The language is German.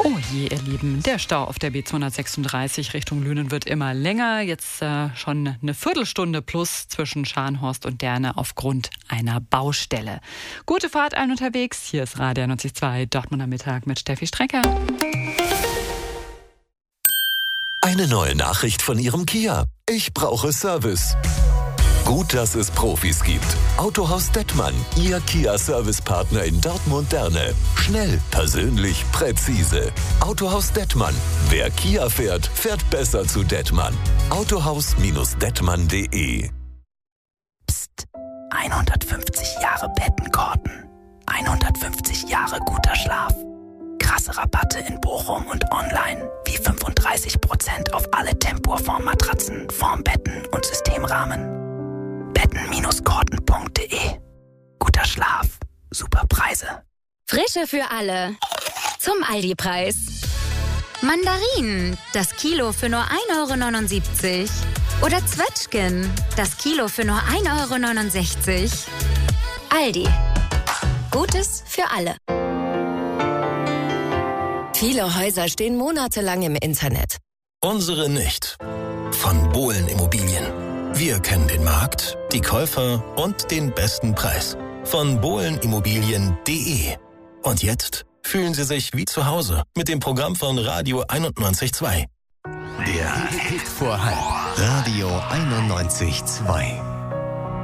Oh je, ihr Lieben, der Stau auf der B236 Richtung Lünen wird immer länger. Jetzt schon eine Viertelstunde plus zwischen Scharnhorst und Derne aufgrund einer Baustelle. Gute Fahrt allen unterwegs. Hier ist Radio 92.2 Dortmunder Mittag mit Steffi Strecker. Eine neue Nachricht von Ihrem Kia. Ich brauche Service. Gut, dass es Profis gibt. Autohaus Dettmann, Ihr Kia-Service-Partner in Dortmund-Derne. Schnell, persönlich, präzise. Autohaus Dettmann. Wer Kia fährt, fährt besser zu Dettmann. Autohaus-dettmann.de. Psst, 150 Jahre Bettenkorten. 150 Jahre guter Schlaf. Krasse Rabatte in Bochum und online. Wie 35% auf alle Tempur-Formmatratzen, Formbetten und Systemrahmen. Betten-korten.de. Guter Schlaf, super Preise. Frische für alle. Zum Aldi-Preis. Mandarinen, das Kilo für nur 1,79 €. Oder Zwetschgen, das Kilo für nur 1,69 €. Aldi. Gutes für alle. Viele Häuser stehen monatelang im Internet. Unsere nicht. Von Bohlen Immobilien. Wir kennen den Markt, die Käufer und den besten Preis. Von bohlenimmobilien.de. Und jetzt fühlen Sie sich wie zu Hause mit dem Programm von Radio 91.2. Der Hit vor Halb. Radio 91.2.